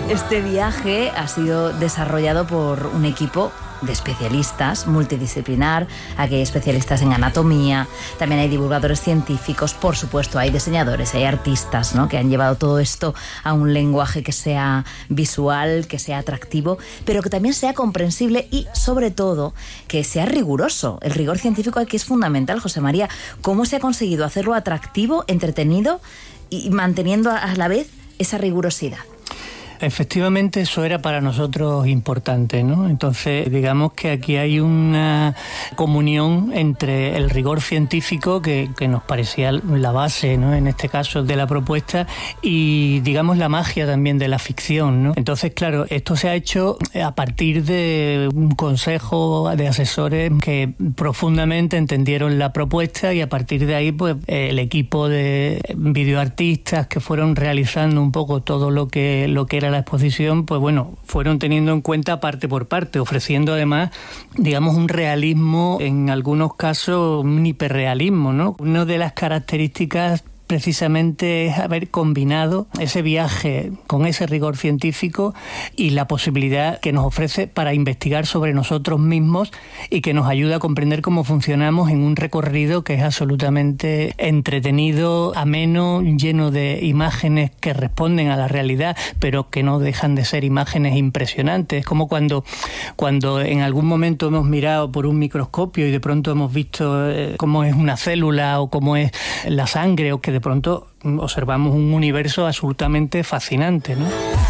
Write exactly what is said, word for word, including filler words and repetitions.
Este viaje ha sido desarrollado por un equipo de especialistas, multidisciplinar. Aquí hay especialistas en anatomía, también hay divulgadores científicos, por supuesto hay diseñadores, hay artistas, ¿no?, que han llevado todo esto a un lenguaje que sea visual, que sea atractivo, pero que también sea comprensible y, sobre todo, que sea riguroso. El rigor científico aquí es fundamental, José María. ¿Cómo se ha conseguido hacerlo atractivo, entretenido y manteniendo a la vez esa rigurosidad? Efectivamente, eso era para nosotros importante, ¿no? Entonces, digamos que aquí hay una comunión entre el rigor científico, que, que nos parecía la base, ¿no?, en este caso, de la propuesta, y, digamos, la magia también de la ficción, ¿no? Entonces, claro, esto se ha hecho a partir de un consejo de asesores que profundamente entendieron la propuesta, y a partir de ahí, pues, el equipo de videoartistas que fueron realizando un poco todo lo que, lo que era la exposición, pues bueno, fueron teniendo en cuenta parte por parte, ofreciendo además, digamos, un realismo, en algunos casos un hiperrealismo, ¿no? Una de las características precisamente es haber combinado ese viaje con ese rigor científico y la posibilidad que nos ofrece para investigar sobre nosotros mismos y que nos ayuda a comprender cómo funcionamos en un recorrido que es absolutamente entretenido, ameno, lleno de imágenes que responden a la realidad, pero que no dejan de ser imágenes impresionantes. Como cuando, cuando en algún momento hemos mirado por un microscopio y de pronto hemos visto eh, cómo es una célula o cómo es la sangre, o que de pronto observamos un universo absolutamente fascinante, ¿no?